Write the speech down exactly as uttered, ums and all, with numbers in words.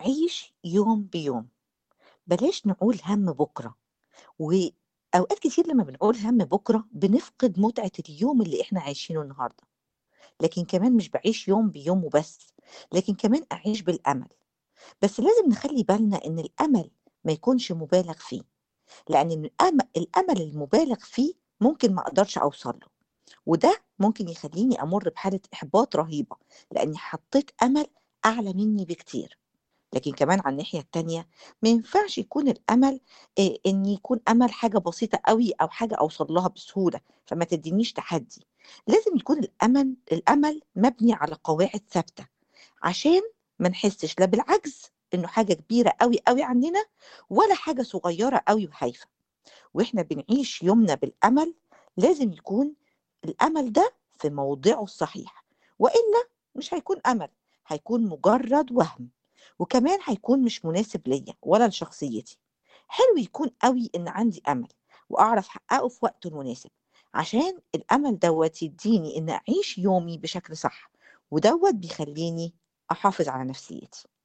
عيش يوم بيوم، بلاش نقول هَم بُكرة، وأوقات كتير لمّا بنقول هَم بُكرة بنفقد متعة اليوم اللي إحنا عايشينه النهارده، لكن كمان مش باعيش يوم بيوم وبس، لكن كمان أعيش بالأمل، بس لازم نخلّي بالنا إن الأمل ما يكونش مُبالغ فيه، لأن الأم الأمل المُبالغ فيه ممكن ما أقدرش أوصل له، وده ممكن يخلّيني أمُر بحالة إحباط رهيبة، لإني حطيت أمل أعلى منّي بكتير. لكن كمان على الناحية التانية ما ينفعش يكون الأمل آآ إن يكون أمل حاجة بسيطة أوي أو حاجة أوصل لها بسهولة، فما تدّينيش تحدّي، لازم يكون الأمل الأمل مبني على قواعد ثابتة، عشان ما نحسّش لا بالعجز إنه حاجة كبيرة أوي، أوي عننا، ولا حاجة صغيرة أوي وهايفة، وإحنا بنعيش يومنا بالأمل لازم يكون الأمل ده في موضعه الصحيح، وإلا مش هيكون أمل، هيكون مجرد وهم، وكمان هيكون مش مناسب ليّا ولا لشخصيتي. حلو يكون أوي إن عندي أمل وأعرف أحققه في وقته المناسب، عشان الأمل دوّة يدّيني إن أعيش يومي بشكل صح، ودوّة بيخلّيني أحافظ على نفسيتي.